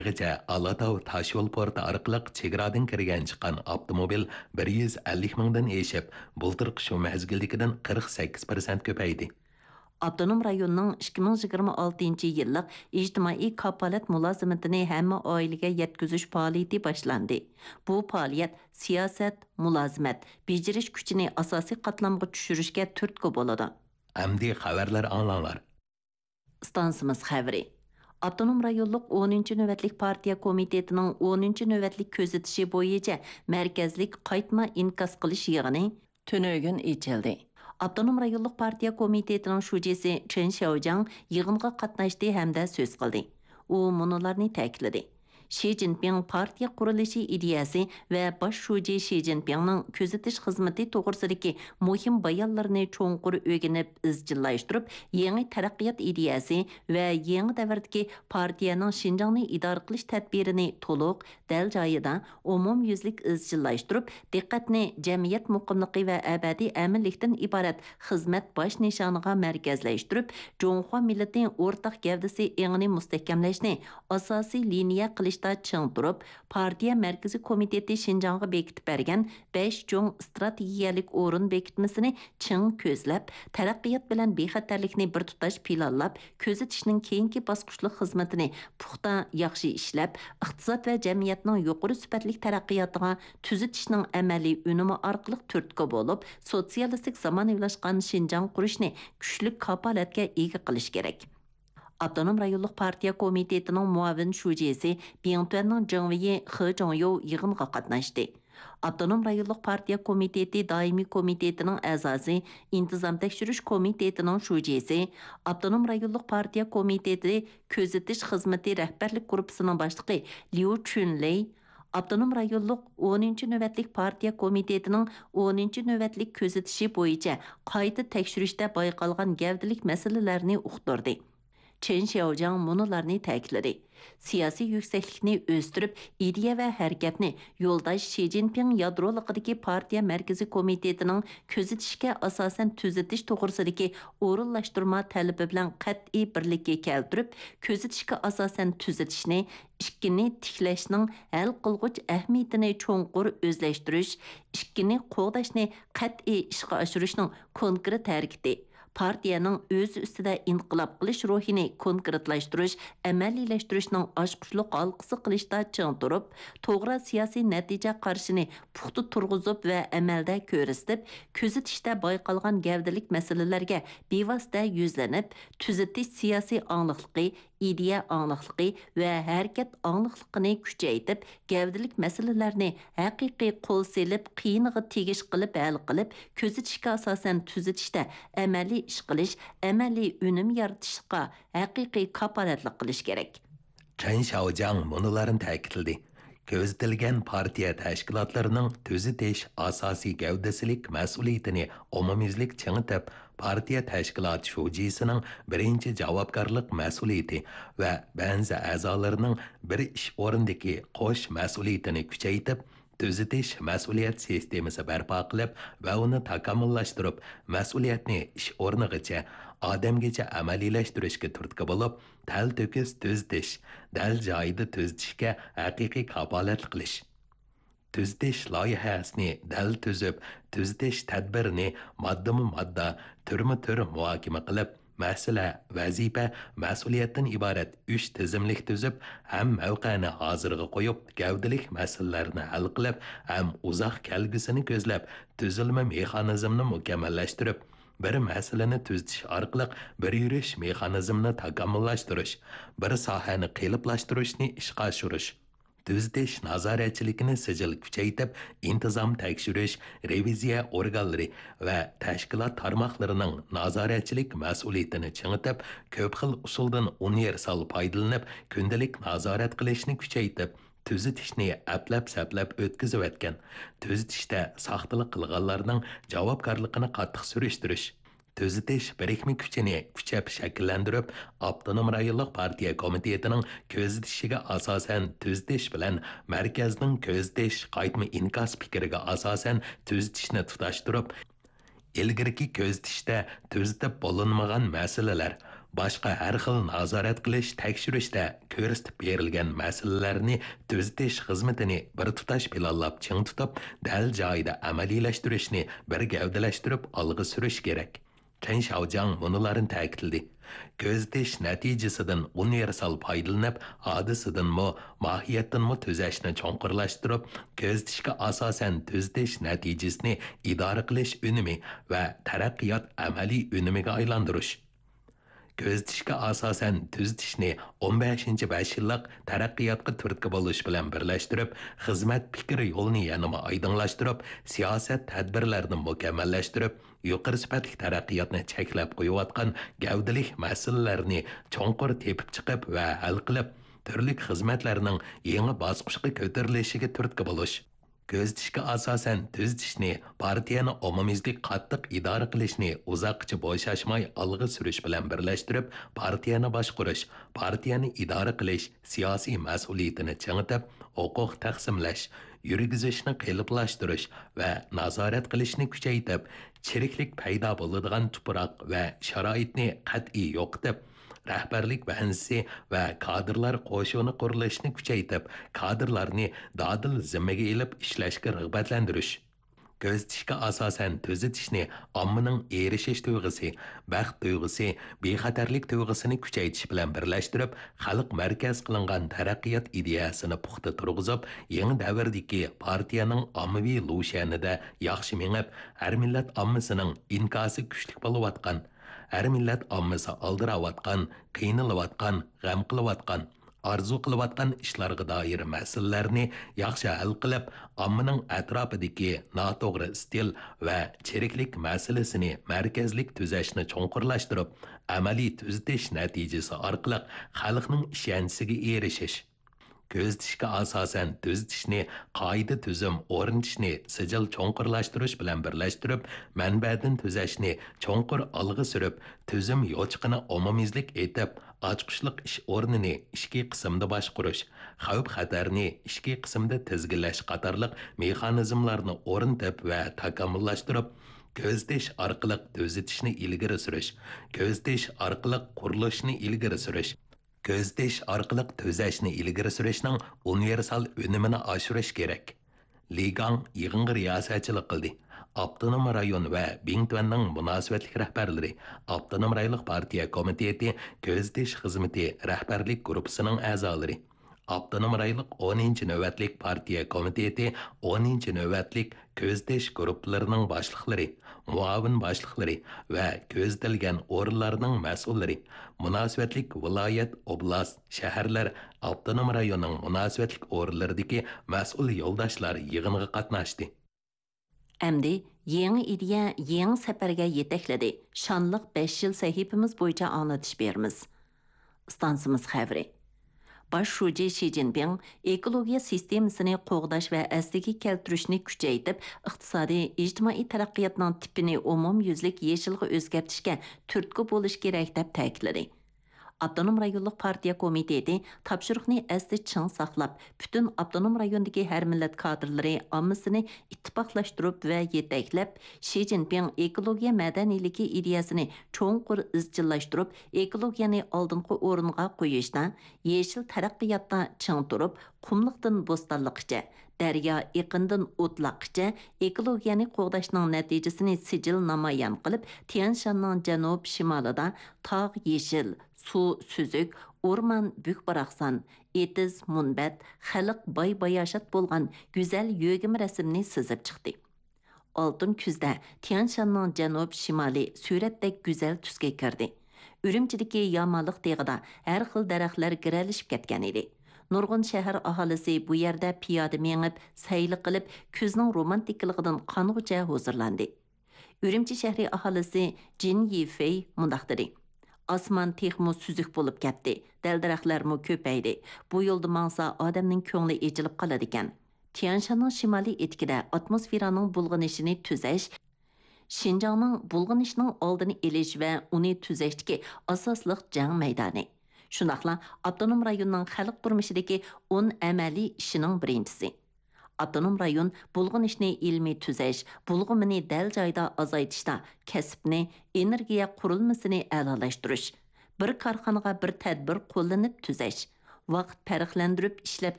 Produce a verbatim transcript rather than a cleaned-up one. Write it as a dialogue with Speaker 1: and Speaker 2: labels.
Speaker 1: Gacha Alatau Tashyo'l porti orqali chegaradan kirgan chiqqan avtomobil bir yuz ellik mingdan eshib, bultirq shu mezgildagidan qirq sakkiz prosent ko'paydi.
Speaker 2: Abdunum rayonunun ikki ming yigirma oltinchi yıllık ictimai kapalat mülazimetini həmmə ailəyə yetküzüş fəaliyyəti başlandı. Bu fəaliyyət siyaset, mülazimet, beceriş gücünü asasi qatlamğa düşürüşkə türtkü boladı.
Speaker 1: Amdi xabarlar anlanlar.
Speaker 2: Stansımız xəbri. Abdunum rayonluq o'ninchi növbətlik partiya komitetinin o'ninchi növbətlik közətişi boyunca mərkəzlik qaytma inkas qilish yığını tönögün içildi. Abdunum rayonluq partiya komitetinin şujesi Chen Xiaojiang yığınğa qatnaşdı hamda söz qildi. U munolarni ta'kidladi. Xi Jinping partiya qurilishi ideyasi va bosh shuji Xi Jinpingning kuzatish xizmati to'g'risidagi muhim bayonlarni cho'nqur o'rganib izchillashtirib, yangi taraqqiyot ideyasi va yangi davrdagi partiyaning Xinjiangni idora qilish tadbirini to'liq, dal joyida, umumyuzlik izchillashtirib, diqqatni jamiyat muqimligi va abadiy aminlikdan iborat xizmat bosh nishoniga markazlashtirib, Jonghua millatining o'rtaq gavdasi engini mustahkamlashni asosiy liniya qilish чың тұрып, партия Мәркізі комитеті Шинжаңға бекітіп бәрген besh жоң стратегиялық орын бекітмесіні чың көзләп, тәрәққият білән бейхаттарлықны бір тұташ пилаллап, көзетішінің кейінгі басқышлық қызметіні пұқта яқшы ішләп, иқтисад вә жәмиятның yuqori süpətlik tərəqqiyatına tüzətişinin əməli önümü arqılıq türtkü болып, sotsialistik zaman evlaşqan Шинжаң quruşni güçlük kapalətə ega qilish kerak. Abdunum rayonluq partiya komitetinin muavin şujesi Bingtuanның Zhengwei He Zhongyu yığınğa qatnaşdı. Abdunum rayonluq partiya komiteti daimi komitetinin əzası, intizam tekşürüş komitetinin şujesi, Abdunum rayonluq partiya komiteti közetiş xizmeti rəhbərlik qrupsının başlığı Liu Chunlei, Abdunum rayonluq o'ninchi növbətlik partiya komitetinin o'ninchi növbətlik közetishi bo'yicha qayta tekshirishda bayqalgan gavdilik masalalarini uqtirdi. Chen Xiaojiang munolarni ta'kidladi. Siyasi yükseklikni o'stirib, ideya va harakatni yo'ldosh Xi Jinping yadroliqidagi partiya markaziy komitetining ko'zatishga asosan tuzatish to'g'risidagi o'rinlashtirma talabi bilan qat'iy birlikka keltirib, ko'zatishga asosan tuzatishni, ikkini tiklashning hal qilg'uch ahamiyatini cho'nqur o'zlashtirish, ikkini qo'g'dashni qat'iy ishga oshirishning konkret harakati. Partiyaning o'z ustida inqilob qilish ruhini konkretlashtirish, amaliylashtirish oshqushliq halqisi qilishda ching turib, to'g'ri siyosiy natija qarshini puxta turg'izib va amalda ko'rsatib, kuzatishda bayqalgan gavdalik masalalarga bevosita yuzlanib, tuzatish siyosiy angliqligi, ideya angliqligi va harakat angliqligini kuchaytirib, gavdalik masalalarni haqiqiy qo'l selib, qiyiniga tegish qilib hal qilib, kuzatishga asosan tuzatishda amaliy ish qilish, amaliy unum yaratishga haqiqiy kapolatlik qilish kerak.
Speaker 1: Chen Xiaojiang munolarni ta'kidladi. Ko'zdirilgan partiya tashkilotlarining tuzatish asosiy gavdasilik mas'uliyatini umumyuzlik chingitib, partiya tashkilot shujisining birinchi javobgarlik mas'uliyati va ba'zi a'zolarining bir ish o'rindagi qo'sh mas'uliyatini kuchaytirib, tuzatish mas'uliyat sistemasi barpo qilib va uni takomillashtirib, mas'uliyatni ish o'rnigacha odamgacha amaliylashtirish turtki bo'lib, tal to'kis tuzatish, dal joyida tuzatishga haqiqiy kapolat qilish. Tuzatish loyihasini dal tuzib, tuzatish tadbirini moddama-modda, turma-tur muhokama qilib, masala, vazifa, mas'uliyatdan iborat uch tizimlik tuzib, ham mavqani hozirga qo'yib, gavdalik masalalarni hal qilib, ham uzoq kelgusini ko'zlab, tuzilma mexanizmni mukammallashtirib, bir masalani tuzatish orqali bir yurish mexanizmini takomillashtirish, bir sohani qiyinlashtirishni ishga oshirish, tuzatish nazoratchiligini sijil kuchaytirib, intizom tekshirish, reviziya organlari va tashkilot tarmoqlarining nazoratchilik mas'uliyatini chingitib, ko'p xil usuldan universal foydalanib, kundalik nazorat qilishni kuchaytirib, tuzatishni aplab-saplab o'tkazib o'tgan, tuzatishda soxtalik qilganlarning javobgarligini qattiq surishtirish, tuzatish birikma kuchini kuchab shakllantirib, Abdunum rayonluq partiya komitetining ko'zatishiga asosan tuzatish bilan markazning ko'zatish qaytma inkas fikriga asosan tuzatishni tutashtirib, ilgirki ko'zatishda tuzatib bo'linmagan masalalar, boshqa har xil nazorat qilish tekshirishda ko'rsatib berilgan masalalarni tuzatish xizmatini bir tutash planlab ching tutib dal joyida amaliylashtırishni bir gavdalashtirib olg'a surish kerak. Chen Xiaojiang bunularni ta'kidladi. Gözdeş nəticəsindən universal faydalanıb, hadisədənmi, mahiyyətdənmi tüzəşni çonqurlaşdırıb, gözdeşə asasən tüzdeş nəticəsini idarə qilish önümü və tərəqqiyat əməli önümüge aylandırış. Gözdeşə asasən tüzdişni on beshinchi besh yillik taraqqiyotga turtki bo'lish bilan birlashtirib, xizmat fikri yo'lini yanama aydınlaştırıb, siyosat tadbirlarini mukammallashtirib, yuqori sifatli taraqqiyotni cheklab qo'yayotgan gavdalik masalalarni cho'nqur tepib chiqib va hal qilib, turli xizmatlarning yangi bosqichga ko'tarilishiga turtki bo'lish. Gözdişke asasen tüzdişni, partiyani omumizlik qattiq idora qilishni uzoqcha bo'shashmay alg'a surish bilan birlashtirib, partiyani boshqarish, partiyani idora qilish, siyosiy mas'uliyatini chingitib, huquq taqsimlash, yurgizishni qiyinlashtirish va nazorat qilishni kuchaytirib, chiriklik paydo bo'ladigan tuproq va sharoitni qat'iy yo'qotib, rahbarlik vahisi va kadrlar qo'shini qurilishni kuchaytirib, kadrlarni dadil zimmaga ilib ishlashga rag'batlantirish. Göztişke asasen tüzitişni ommaning erishish tuyg'usi, baxt tuyg'usi, bexatarlik tuyg'usini kuchaytirish bilan birlashtirib, xalq markaz qilingan taraqqiyot ideyasini puxta turg'izib, yangi davrdagi partiyaning ommaviy lushanida yaxshi mengib, har millat ommasining inkosi kuchli bo'layotgan, har millat ommasi aldiravatgan, qiynalayotgan, g'am qilayotgan, arzu qilayotgan ishlarga doir masalalarni yaxshi hal qilib, ommaning atrofidagi noto'g'ri stil va chiriklik masalasini markazlik tuzashni cho'nqurlashtirib, amaliy tuzatish natijasi orqali xalqning ishonchiga erishish. Gözdişke asasen tüzdişni, qoida tüzüm o'rnatishni sijil cho'nqurlashtirish bilan birlashtirib, manbadan tüzashni cho'nqur olg'a surib, tüzüm yo'chiqini omumizlik etib, ochqishliq ish o'rnini ishki qismda boshqarish, xavf xatarni ishki qismda tizginlash qatorliq mexanizmlarni o'rnatib va takomillashtirib, gözdeş orqali tüzitishni ilgari surish, gözdeş orqali qurilishni ilgari surish, Gözdeş orqali tüzashni ilgari surishning universal önümini oshirish kerak. Ligang yig'inga riyosatchilik qildi. Avtonom rayon va Bingtuanning munosabatlik rahbarlari, Avtonom rayonlik partiya komiteti Gözdeş xizmati rahbarlik guruhining a'zolari, Avtonom rayonlik o'ninchi navbatlik partiya komiteti o'ninchi navbatlik Gözdeş guruhlarining boshliqlari, muavin boshliqlari va ko'zdelgan o'rinlarning mas'ullari, munosabatlik viloyat, oblast, shaharlar, avtonom rayonning munosabatlik o'rinlaridagi mas'ul yo'ldoshlar yig'iniga qatnashdi.
Speaker 2: Әмді, еңі идея, еңі сәпәрге етекледі. Шанлық besh yil sahifimiz bo'yicha anlatış berimiz. Stansımız xəbri. Baş şuji Xi Jinping ekologiya sistemasini qo'g'dash va asliga keltirishni kuchaytirib, iqtisodiy, ijtimoiy taraqqiyotning tipini umumyuzlik yeshilga o'zgartirishga turtki bo'lish kerak deb ta'kidladi. Avtonom rayonluq partiya komiteti topshiriqni asli ching saqlab, butun avtonom rayondagi har millat kadrlari ommasini ittifoqlashtirib va yetaklab, Xi Jinping ekologiya madaniyligi ideyasini cho'nqur izchillashtirib, ekologiyani oldingi o'ringa qo'yishda, yeshil taraqqiyotda ching turib, qumliqdan bo'stonliqcha, daryo iqindan o'tloqcha ekologiyani qo'g'dashning natijasini sijil namoyon qilib, Tian Shanning janub shimolida tog' yeshil, suv süzük, orman bük baraqsan, etiz, munbat, xalq bay bayashat bo'lgan güzel yögim rasmni sizib chiqdi. Oltin kuzda Tian Shanning janub shimoli suratdek güzel tusga kirdi. Urumchidagi Yamaliq teg'ida har xil daraxtlar giralishib ketgan edi. Nurg'un shahar aholisi bu yerda piyoda mengib, sayli qilib, kuzning romantikligidan qong'ucha huzurlandi. Urumchi shahri aholisi Jin Yifei mundaq dedi. Osmon texmo süzük bo'lib ketdi. Dal-daraxtlarmi ko'paydi. Bu yo'lda mangsa odamning ko'ngli echilib qoladi ekan. Tian Shanning shimoliy etkida atmosferaning bulg'anishini tuzash, Xinjiangning bulg'anishining oldini olish va uni tuzashdagi asosliq jang maydoni. Shundaqla avtonom rayonning xalq turmushidagi o'n amaliy ishining birinchisi. Avtonom rayon bulg'anishni ilmiy tuzash, bulg'umini dal joyda azaytishda, kasbni, energiya qurilmasini a'lolashtirish, bir korxonaga bir tadbir qo'llanib tuzash, vaqt farqlantirib ishlab